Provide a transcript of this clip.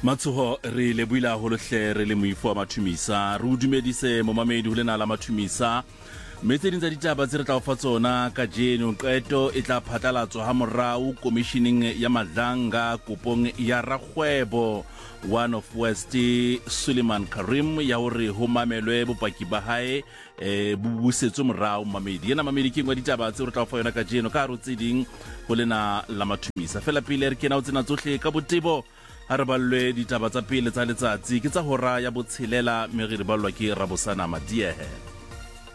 Matsoho re le buila holohle re le moifo wa mathumisa re udumedise momamedi ho lena la mathumisa metse dintsa ditaba tse re tla o fa tsona ka jeno qeto e tla phatlalatswa ha morao commissioning ya madlanga kopong ya rakgwebo one of West Suleiman Karim ya hore ho mamelwe bopaki ba hae busetswe morao mamedi yena mamedi ke ngwa ditaba tse re tla o fa yona ka jeno ka ro tseding ho lena la mathumisa fela pele re kena o tsena tsohle ka botebo ha re ballwe ditaba tsa pele tsa letsatsi ke tsa hora ya botshelela mme re ballwa ke Rabosana Madiehe.